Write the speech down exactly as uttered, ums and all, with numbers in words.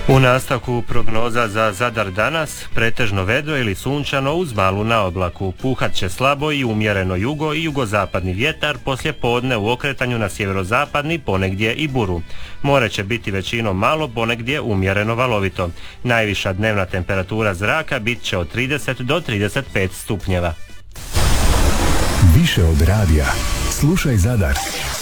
U nastavku prognoza za Zadar danas, pretežno vedro ili sunčano uz malu naoblaku. Puhat će slabo i umjereno jugo i jugozapadni vjetar, poslije podne u okretanju na sjeverozapadni, ponegdje i buru. More će biti većinom malo, ponegdje umjereno valovito. Najviša dnevna temperatura zraka bit će od trideset do trideset pet stupnjeva. Više od radija. Slušaj Zadar.